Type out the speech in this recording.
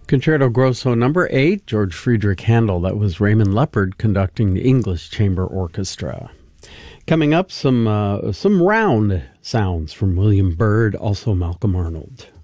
Concerto Grosso number 8, George Friedrich Handel. That was Raymond Leppard conducting the English Chamber Orchestra. Coming up, some round sounds from William Byrd, also Malcolm Arnold.